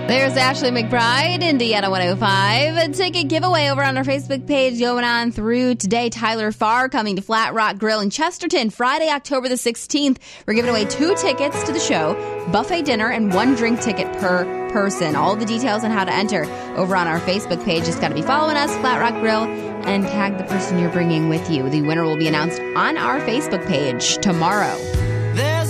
There's Ashley McBride, Indiana 105. A ticket giveaway over on our Facebook page going on through today. Tyler Farr coming to Flat Rock Grill in Chesterton Friday, October the 16th. We're giving away 2 tickets to the show, buffet dinner, and 1 drink ticket per person. All the details on how to enter over on our Facebook page. Just got to be following us, Flat Rock Grill, and tag the person you're bringing with you. The winner will be announced on our Facebook page tomorrow.